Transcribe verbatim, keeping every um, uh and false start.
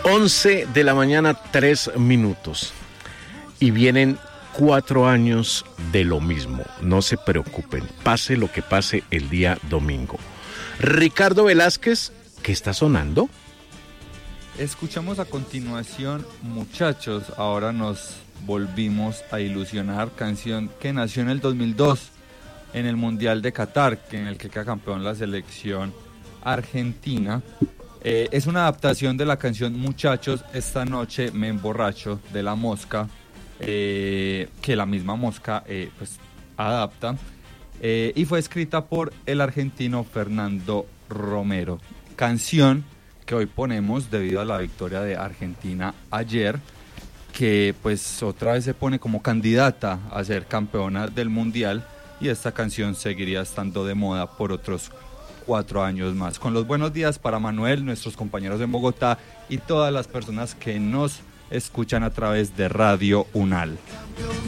once de la mañana, tres minutos. Y vienen cuatro años de lo mismo. No se preocupen, pase lo que pase el día domingo. Ricardo Velázquez, ¿qué está sonando? Escuchamos a continuación Muchachos, ahora nos volvimos a ilusionar, canción que nació en el dos mil dos en el Mundial de Qatar, en el que queda campeón la selección argentina. Eh, es una adaptación de la canción Muchachos, esta noche me emborracho, de La Mosca, eh, que la misma Mosca eh, pues, adapta, eh, y fue escrita por el argentino Fernando Romero. Canción que hoy ponemos debido a la victoria de Argentina ayer, que pues otra vez se pone como candidata a ser campeona del Mundial, y esta canción seguiría estando de moda por otros cuatro años más. Con los buenos días para Manuel, nuestros compañeros en Bogotá y todas las personas que nos escuchan a través de Radio Unal.